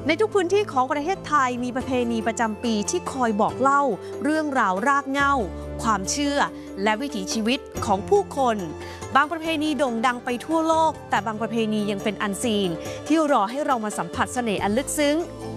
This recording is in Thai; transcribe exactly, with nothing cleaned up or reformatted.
ในทุกพื้นที่ของประเทศไทยมีประเพณีประจำปีที่คอยบอกเล่าเรื่องราวรากเหง้าความเชื่อและวิถีชีวิตของผู้คนบางประเพณีโด่งดังไปทั่วโลกแต่บางประเพณียังเป็นอันซีนที่รอให้เรามาสัมผัสเสน่ห์อันลึกซึ้ง